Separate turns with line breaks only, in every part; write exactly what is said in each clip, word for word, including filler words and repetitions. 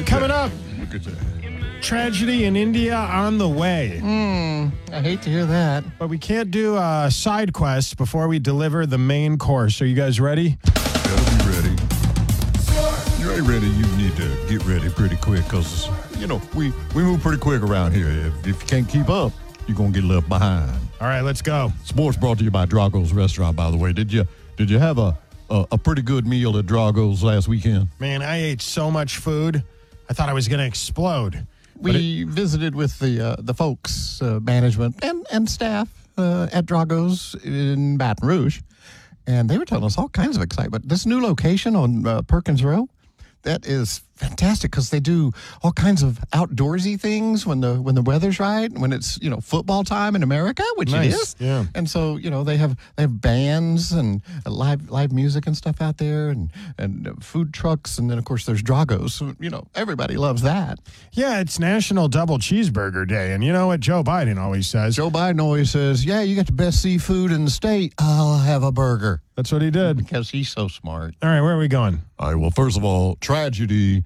Coming up,
Look at that.
tragedy in India on the way.
Mm, I hate to hear that.
But we can't do a side quest before we deliver the main course. Are you guys ready?
Better be ready. You ain't ready, you need to get ready pretty quick because, you know, we, we move pretty quick around here. If, if you can't keep up, you're going to get left behind.
All right, let's go.
Sports brought to you by Drago's Restaurant, by the way. Did you did you have a, a, a pretty good meal at Drago's last weekend?
Man, I ate so much food, I thought I was going to explode.
We visited with the uh, the folks, uh, management and, and staff uh, at Drago's in Baton Rouge, and they were telling us all kinds of excitement. This new location on uh, Perkins Row, that is fantastic because they do all kinds of outdoorsy things when the when the weather's right, when it's, you know, football time in America, which
Nice,
it is.
yeah.
And so, you know, they have they have bands and uh, live live music and stuff out there, and and uh, food trucks, and then of course there's Drago's. So, you know, everybody loves that.
Yeah, it's National Double Cheeseburger Day, and you know what Joe Biden always says?
Joe Biden always says, "Yeah, you got the best seafood in the state. I'll have a burger,"
That's what he did.
because he's so smart.
All right, where are we going?
All right, well, first of all, tragedy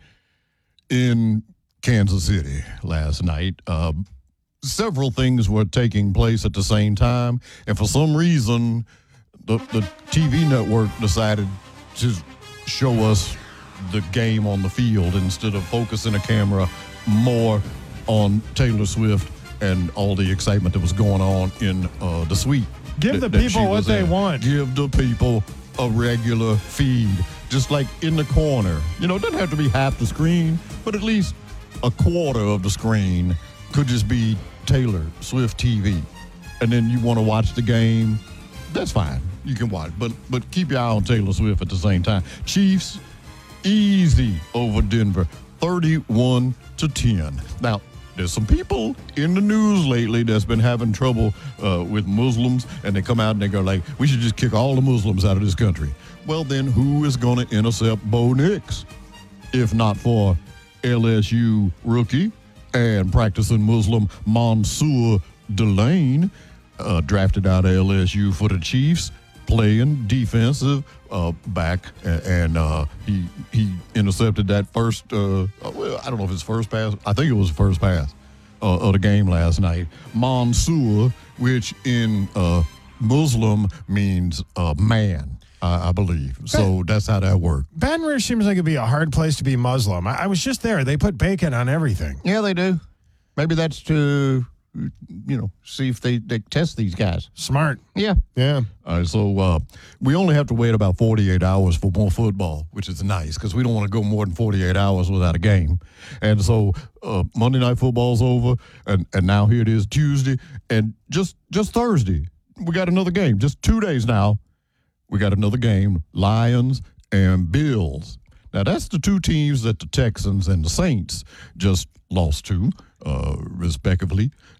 in Kansas City last night. Uh, several things were taking place at the same time, and for some reason, the, the T V network decided to show us the game on the field instead of focusing the camera more on Taylor Swift and all the excitement that was going on in uh, the suite.
Give
that-
the
that she
people what
was
they
in.
want.
Give the people a regular feed, just like in the corner. You know, it doesn't have to be half the screen, but at least a quarter of the screen could just be Taylor Swift T V. And then you want to watch the game, that's fine. You can watch, but but keep your eye on Taylor Swift at the same time. Chiefs, easy over Denver, thirty-one to ten. Now, there's some people in the news lately that's been having trouble uh, with Muslims, and they come out and they go like, we should just kick all the Muslims out of this country. Well, then who is going to intercept Bo Nix if not for L S U rookie and practicing Muslim Mansour Delane, uh, drafted out of L S U for the Chiefs, playing defensive uh, back, and, and uh, he he intercepted that first. Uh, well, I don't know if it's first pass. I think it was the first pass uh, of the game last night. Mansour, which in uh, Muslim means uh, man, I, I believe. So that's how that worked.
Baton Rouge seems like it'd be a hard place to be Muslim. I, I was just there. They put bacon on everything.
Yeah, they do. Maybe that's to, you know, see if they, they test these guys.
Smart.
Yeah.
Yeah.
All right, so uh, we only have to wait about forty-eight hours for more football, which is nice because we don't want to go more than forty-eight hours without a game. And so uh, Monday Night Football's over, and, and now here it is Tuesday, and just just Thursday, we got another game. Just two days now, we got another game, Lions and Bills. Now, that's the two teams that the Texans and the Saints just lost to, uh, respectively.